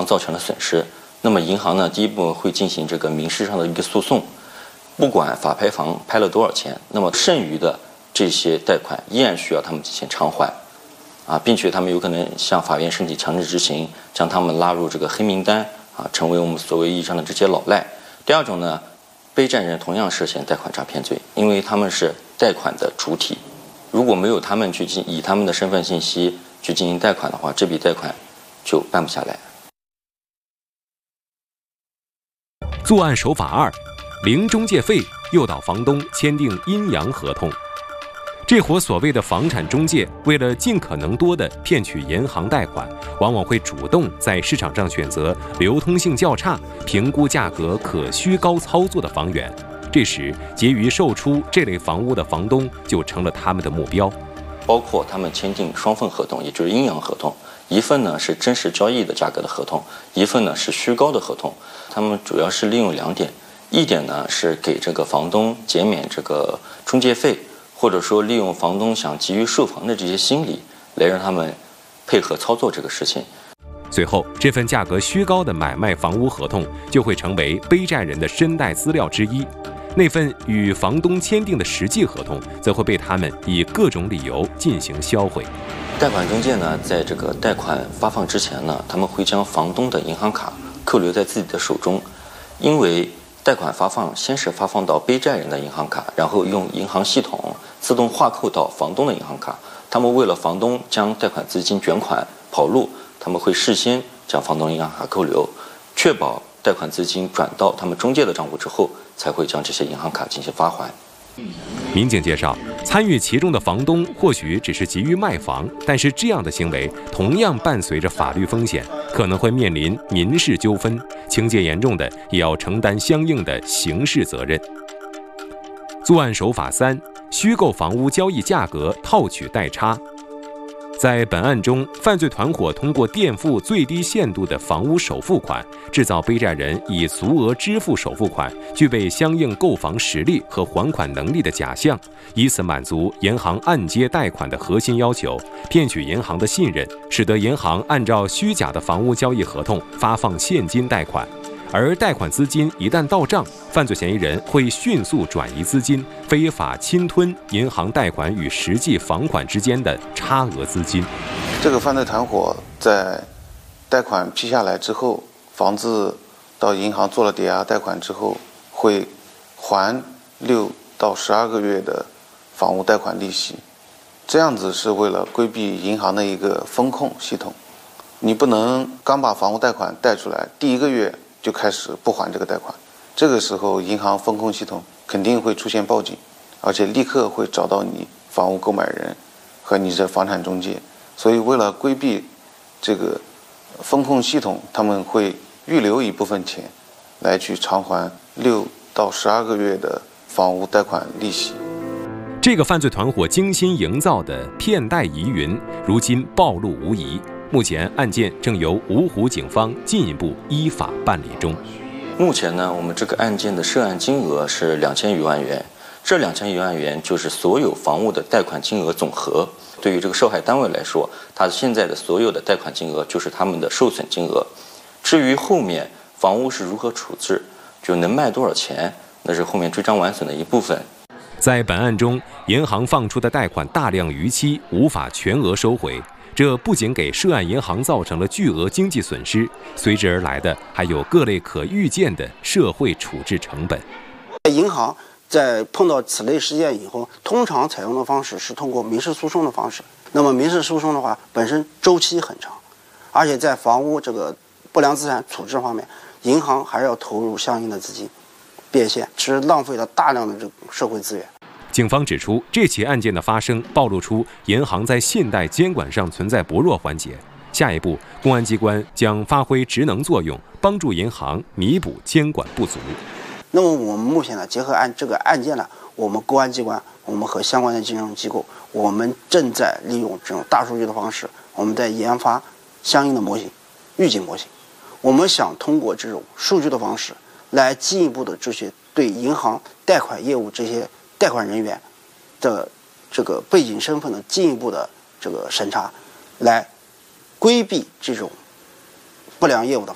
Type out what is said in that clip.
造成了损失，那么银行呢，第一步会进行这个民事上的一个诉讼，不管法拍房拍了多少钱，那么剩余的这些贷款依然需要他们进行偿还，并且他们有可能向法院申请强制执行，将他们拉入这个黑名单，成为我们所谓意义上的这些老赖。第二种呢，被债人同样涉嫌贷款诈骗罪，因为他们是贷款的主体，如果没有他们去以他们的身份信息去进行贷款的话，这笔贷款就办不下来。 作案手法2：零中介费诱导房东签订阴阳合同。这伙所谓的房产中介，为了尽可能多地骗取银行贷款，往往会主动在市场上选择流通性较差、评估价格可虚高操作的房源。这时，急于售出这类房屋的房东就成了他们的目标。 包括他们签订双份合同，也就是阴阳合同，一份呢是真实交易的价格的合同，一份呢是虚高的合同。他们主要是利用2点，一点呢是给这个房东减免这个中介费，或者说利用房东想急于售房的这些心理，来让他们配合操作这个事情。 随后，这份价格虚高的买卖房屋合同就会成为背债人的身贷资料之一。那份与房东签订的实际合同，则会被他们以各种理由进行销毁。 贷款中介呢，在这个贷款发放之前呢，他们会将房东的银行卡扣留在自己的手中，因为贷款发放先是发放到背债人的银行卡，然后用银行系统自动划扣到房东的银行卡。他们为了房东将贷款资金卷款跑路，他们会事先将房东银行卡扣留，确保贷款资金转到他们中介的账户之后，才会将这些银行卡进行发还。 民警介绍，参与其中的房东或许只是急于卖房，但是这样的行为同样伴随着法律风险，可能会面临民事纠纷，情节严重的也要承担相应的刑事责任。作案手法3：虚构房屋交易价格套取代差。在本案中，犯罪团伙通过垫付最低限度的房屋首付款，制造背债人以足额支付首付款、具备相应购房实力和还款能力的假象，以此满足银行按揭贷款的核心要求，骗取银行的信任，使得银行按照虚假的房屋交易合同发放现金贷款。而贷款资金一旦到账，犯罪嫌疑人会迅速转移资金，非法侵吞银行贷款与实际房款之间的差额资金。 这个犯罪团伙在贷款批下来之后，房子到银行做了抵押贷款之后，会还6到12个月的房屋贷款利息。这样子是为了规避银行的一个风控系统。你不能刚把房屋贷款贷出来，第1个月就开始不还这个贷款，这个时候银行风控系统肯定会出现报警，而且立刻会找到你房屋购买人和你的房产中介。所以为了规避这个风控系统，他们会预留一部分钱来去偿还6到12个月的房屋贷款利息。 这个犯罪团伙精心营造的骗贷疑云，如今暴露无遗。目前案件正由芜湖警方进一步依法办理中。 目前呢，我们这个案件的涉案金额是2000余万元，这2000余万元就是所有房屋的贷款金额总和。对于这个受害单位来说，他现在的所有的贷款金额就是他们的受损金额。至于后面房屋是如何处置，就能卖多少钱，那是后面追赃完损的一部分。 在本案中，银行放出的贷款大量逾期，无法全额收回。这不仅给涉案银行造成了巨额经济损失，随之而来的还有各类可预见的社会处置成本。 银行在碰到此类事件以后，通常采用的方式是通过民事诉讼的方式。那么民事诉讼的话，本身周期很长，而且在房屋这个不良资产处置方面，银行还要投入相应的资金变现，其实浪费了大量的这个社会资源。 警方指出，这起案件的发生暴露出银行在信贷监管上存在薄弱环节。下一步，公安机关将发挥职能作用，帮助银行弥补监管不足。 那么我们目前呢，结合这个案件呢，我们公安机关，我们和相关的金融机构，我们正在利用这种大数据的方式，我们在研发相应的模型、预警模型。我们想通过这种数据的方式，来进一步的这些对银行贷款业务这些贷款人员的这个背景身份的进一步的这个审查，来规避这种不良业务的